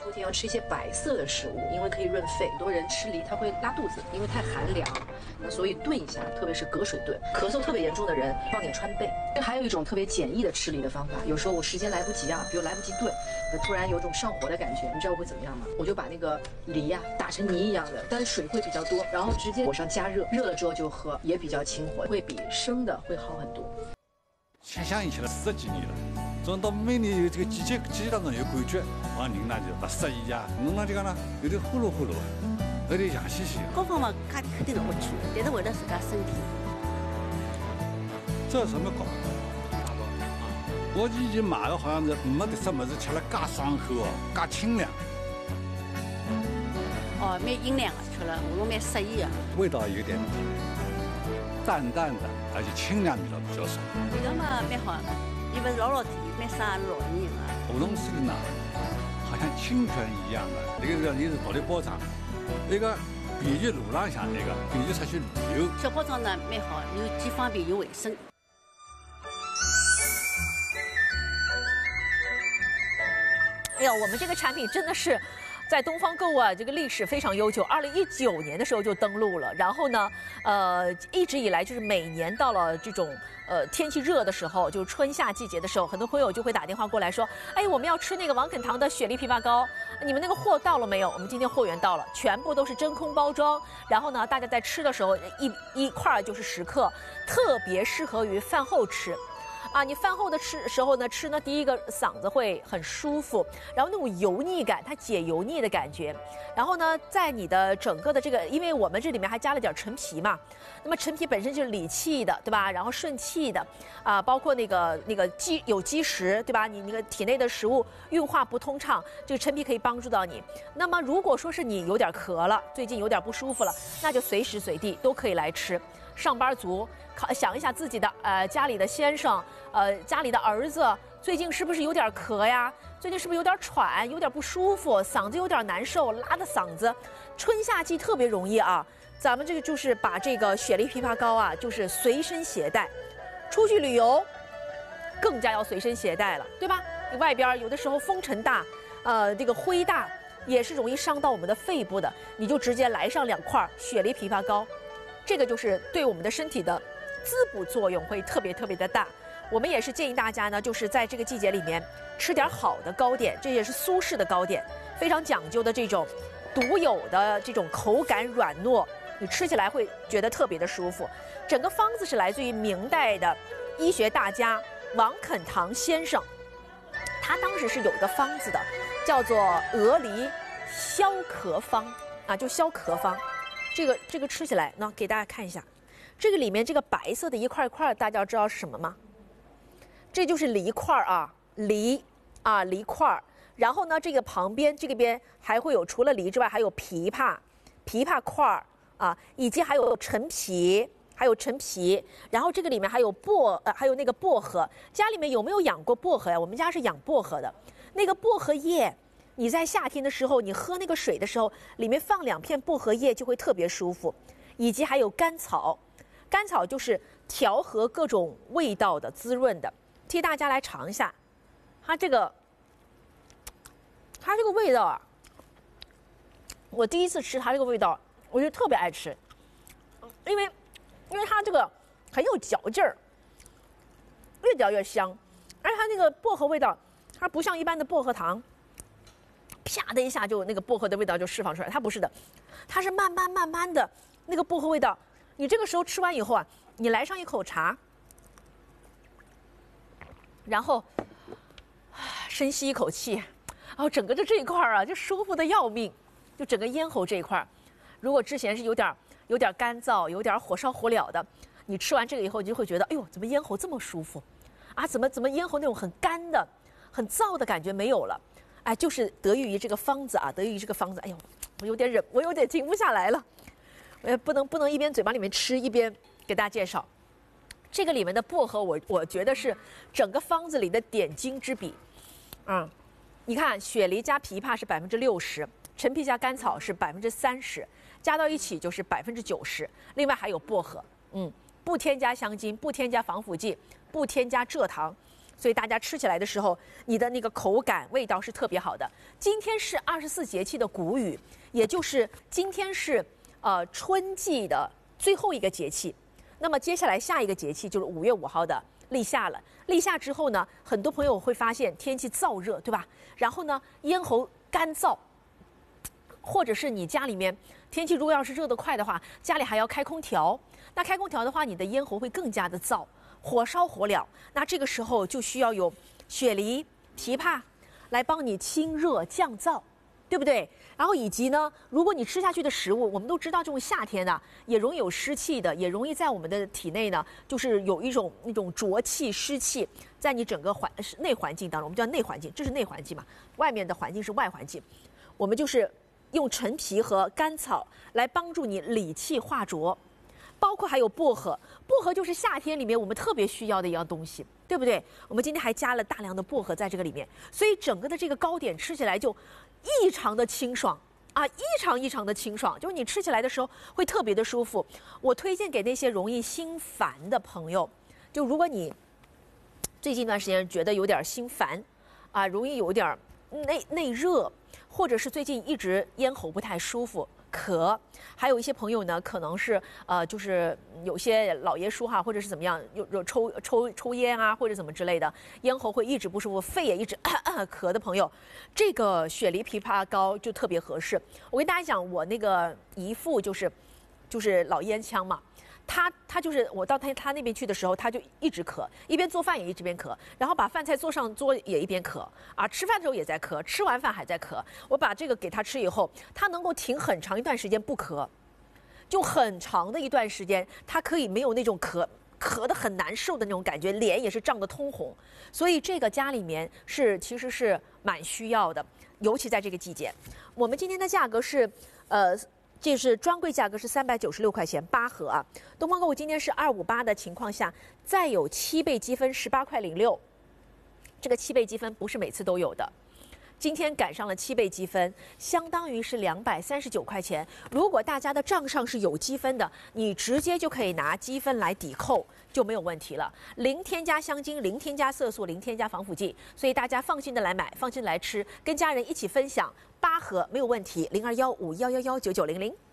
秋天要吃一些白色的食物，因为可以润肺。很多人吃梨他会拉肚子，因为太寒凉，那所以炖一下，特别是隔水炖。咳嗽特别严重的人放点川贝。还有一种特别简易的吃梨的方法，有时候我时间来不及啊，比如来不及炖，突然有种上火的感觉，你知道我会怎么样吗？我就把那个梨呀打成泥一样的，但是水会比较多，然后直接火上加热，热了之后就喝，也比较清火，会比生的会好很多。 想想以前了40几年了。总到每年有这个季节当中有感觉，往人呢就不适宜啊，弄了就讲呢有点呼噜呼噜，有点痒兮兮。 各方面肯定是不错，但是为了自家身体。 这什么搞？我以前买的好像是没得什么是吃了介爽口哦，介清凉。 哦，蛮营养的，吃了我们蛮适宜的。 味道有点淡淡的，而且清凉味道比较少。 味道嘛蛮好，因为老甜。蛮杀老年人啊！ 梧桐水呢，好像清泉一样的。那个你是独立包装，那个便于路浪向那个，便于出去旅游。 小包装呢蛮好，又既方便又卫生。 哎呀，我们这个产品真的是。在东方购物啊，这个历史非常悠久，2019年的时候就登陆了。然后呢，一直以来就是每年到了这种天气热的时候，就春夏季节的时候，很多朋友就会打电话过来说，哎，我们要吃那个王肯堂的雪梨枇杷膏，你们那个货到了没有？我们今天货源到了，全部都是真空包装。然后呢，大家在吃的时候一块就是10克，特别适合于饭后吃。啊，你饭后的时候呢，吃呢，第一个嗓子会很舒服，然后那种油腻感，它解油腻的感觉。然后呢，在你的整个的这个，因为我们这里面还加了点陈皮嘛，那么陈皮本身就是理气的，对吧？然后顺气的，啊，包括那个有积食，对吧？你那个体内的食物运化不通畅，这个陈皮可以帮助到你。那么如果说是你有点咳了，最近有点不舒服了，那就随时随地都可以来吃。上班族想一下自己的家里的先生，家里的儿子最近是不是有点咳呀？最近是不是有点喘，有点不舒服，嗓子有点难受，拉的嗓子。春夏季特别容易啊，咱们这个就是把这个雪梨枇杷膏啊，就是随身携带，出去旅游更加要随身携带了，对吧？你外边有的时候风尘大，这个灰大，也是容易伤到我们的肺部的，你就直接来上2块雪梨枇杷膏。这个就是对我们的身体的滋补作用会特别的大。我们也是建议大家呢，就是在这个季节里面吃点好的糕点，这也是苏式的糕点，非常讲究的这种独有的这种口感软糯，你吃起来会觉得特别的舒服。整个方子是来自于明代的医学大家王肯堂先生，他当时是有一个方子的，叫做鹅梨消咳方啊，就消咳方。这个吃起来呢，给大家看一下，这个里面这个白色的一块块，大家知道是什么吗？这就是梨块啊，梨块。然后呢，这个旁边这个边还会有除了梨之外，还有枇杷块啊，以及还有陈皮，然后这个里面还有还有那个薄荷。家里面有没有养过薄荷呀？我们家是养薄荷的，那个薄荷叶。你在夏天的时候，你喝那个水的时候，里面放2片薄荷叶就会特别舒服，以及还有甘草，甘草就是调和各种味道的、滋润的。替大家来尝一下，它这个味道啊，我第一次吃它这个味道，我就特别爱吃，因为它这个很有嚼劲儿，越嚼越香，而且它那个薄荷味道，它不像一般的薄荷糖。啪的一下就那个薄荷的味道就释放出来，它不是的，它是慢慢的那个薄荷味道。你这个时候吃完以后啊，你来上一口茶，然后深吸一口气，然后整个这一块啊就舒服的要命，就整个咽喉这一块，如果之前是有点干燥、有点火烧火燎的，你吃完这个以后，你就会觉得，哎呦，怎么咽喉这么舒服啊？怎么咽喉那种很干的、很燥的感觉没有了？哎，就是得益于这个方子啊，哎呦，我有点停不下来了，不能一边嘴巴里面吃一边给大家介绍。这个里面的薄荷我觉得是整个方子里的点睛之笔，你看雪梨加枇杷是60%，陈皮加甘草是30%，加到一起就是90%，另外还有薄荷，不添加香精，不添加防腐剂，不添加蔗糖。 所以大家吃起来的时候，你的那个口感、味道是特别好的。今天是24节气的谷雨，也就是今天是春季的最后一个节气。那么接下来下一个节气就是5月5号的立夏了。立夏之后呢，很多朋友会发现天气燥热，对吧？然后呢，咽喉干燥，或者是你家里面天气如果要是热得快的话，家里还要开空调。那开空调的话，你的咽喉会更加的燥，火烧火燎。那这个时候就需要有雪梨、枇杷来帮你清热降燥，对不对？然后以及呢，如果你吃下去的食物，我们都知道这种夏天呢，也容易有湿气的，也容易在我们的体内呢，就是有一种那种浊气、湿气，在你整个内环境当中，我们叫内环境，这是内环境嘛，外面的环境是外环境。我们就是用陈皮和甘草来帮助你理气化浊，包括还有薄荷，薄荷就是夏天里面我们特别需要的一样东西，对不对？我们今天还加了大量的薄荷在这个里面，所以整个的这个糕点吃起来就异常的清爽啊，异常的清爽，就是你吃起来的时候会特别的舒服。我推荐给那些容易心烦的朋友，就如果你最近一段时间觉得有点心烦啊，容易有点内热，或者是最近一直咽喉不太舒服。咳，还有一些朋友呢，可能是就是有些老爷叔哈，或者是怎么样，有抽烟啊，或者怎么之类的，咽喉会一直不舒服，肺也一直咳的朋友，这个雪梨枇杷膏就特别合适。我跟大家讲，我那个姨父就是老烟枪嘛。他就是我到他那边去的时候，他就一直咳，一边做饭也一边咳，然后把饭菜做上桌也一边咳啊，吃饭的时候也在咳，吃完饭还在咳。我把这个给他吃以后，他能够停很长一段时间不咳，就很长的一段时间，他可以没有那种咳得很难受的那种感觉，脸也是涨得通红。所以这个家里面其实是蛮需要的，尤其在这个季节。我们今天的价格是这是专柜价格是396块钱8盒啊。东方购物今天是258的情况下，再有7倍积分18块06。这个7倍积分不是每次都有的，今天赶上了7倍积分，相当于是239块钱。如果大家的账上是有积分的，你直接就可以拿积分来抵扣，就没有问题了。零添加香精，零添加色素，零添加防腐剂，所以大家放心的来买，放心来吃，跟家人一起分享。8盒没有问题，0215111990。